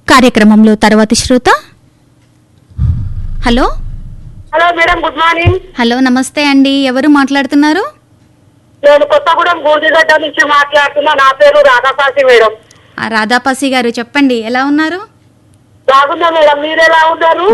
కార్యక్రమంలో తర్వాతి శ్రోత. Hello hello madam, good morning. Hello నమస్తే అండి, ఎవరు మాట్లాడుతున్నారు? నేను కొత్తగూడెం గూడిగడ్డ నుంచి మాట్లాడుతున్నా. నా పేరు రాధాపాసి మేడం. రాధాపాసి గారు చెప్పండి, ఎలా ఉన్నారు? బాగున్నా మేడం, మీరు ఎలా ఉన్నారు?